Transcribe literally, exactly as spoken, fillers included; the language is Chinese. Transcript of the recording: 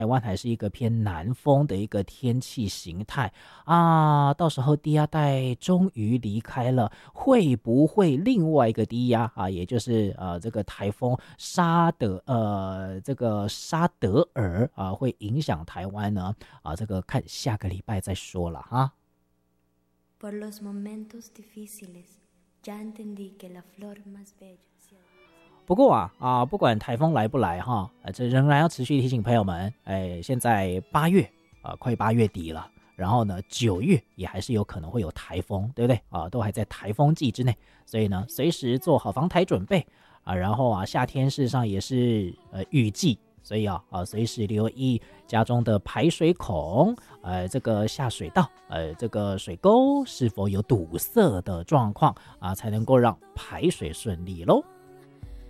台湾还是一个偏南风的一个天气形态啊，到时候低压带终于离开了，会不会另外一个低压啊，也就是呃这个台风沙德呃这个沙德尔啊，会影响台湾呢？啊，这个看下个礼拜再说了哈。 Por los momentos difíciles, ya entendí que la flor más bella. 不过啊啊，不管台风来不来哈，呃，这仍然要持续提醒朋友们，哎，现在八月啊，快八月底了，然后呢，九月也还是有可能会有台风，对不对啊？都还在台风季之内，所以呢，随时做好防台准备啊。然后啊，夏天事实上也是呃雨季，所以啊啊，随时留意家中的排水孔，呃，这个下水道，呃，这个水沟是否有堵塞的状况啊，才能够让排水顺利喽。